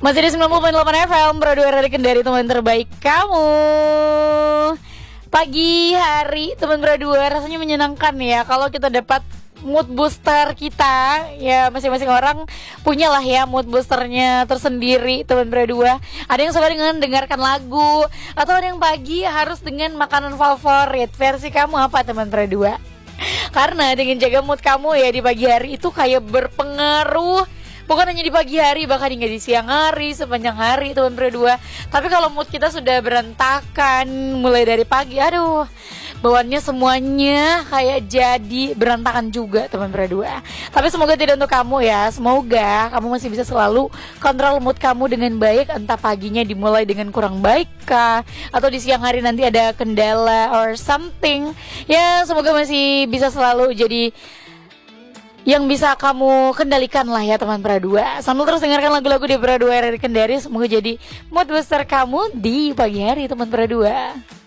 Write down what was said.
Masih di 90.8 FM Pro 2 dari Kendari, teman terbaik kamu. Pagi hari teman Pro 2 rasanya menyenangkan ya kalau kita dapat mood booster kita. Ya masing-masing orang punya lah ya mood boosternya tersendiri teman Pro 2. Ada yang suka dengan dengarkan lagu, atau ada yang pagi harus dengan makanan favorit. Versi kamu apa teman Pro 2? Karena dengan jaga mood kamu ya di pagi hari itu kayak berpengaruh, bukan hanya di pagi hari, bahkan hingga di siang hari, sepanjang hari teman Pro 2. Tapi kalau mood kita sudah berantakan mulai dari pagi, aduh, bawaannya semuanya kayak jadi berantakan juga teman Pro 2. Tapi semoga tidak untuk kamu ya. Semoga kamu masih bisa selalu kontrol mood kamu dengan baik. Entah paginya dimulai dengan kurang baik kah, atau di siang hari nanti ada kendala or something. Ya semoga masih bisa selalu jadi yang bisa kamu kendalikan lah ya teman Pro 2. Sambil terus dengarkan lagu-lagu di Pro 2 RRI Kendari. Semoga jadi mood booster kamu di pagi hari teman Pro 2.